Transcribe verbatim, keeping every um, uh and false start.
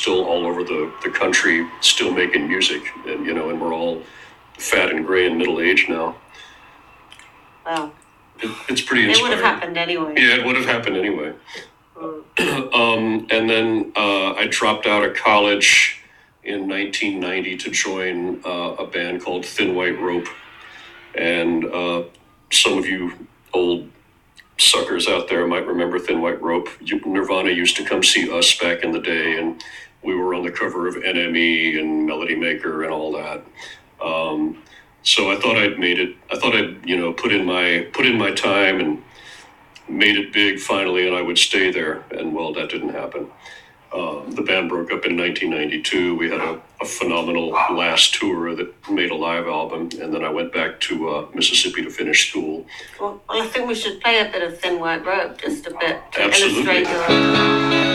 still all over the, the country, still making music, and you know, and we're all fat and gray and middle aged now. Wow. It, it's pretty It inspiring. would have happened anyway. Yeah, it would have happened anyway. Mm. um, and then uh, I dropped out of college in nineteen ninety to join uh, a band called Thin White Rope. And uh, some of you old suckers out there might remember Thin White Rope. Nirvana used to come see us back in the day, and we were on the cover of N M E and Melody Maker and all that. Um, so I thought I'd made it. I thought I'd you know put in my put in my time and made it big finally, and I would stay there. And well, that didn't happen. Um, the band broke up in nineteen ninety-two. We had a, a phenomenal last tour that made a live album, and then I went back to uh, Mississippi to finish school. Well, I think we should play a bit of Thin White Rope, just a bit to Absolutely. illustrate your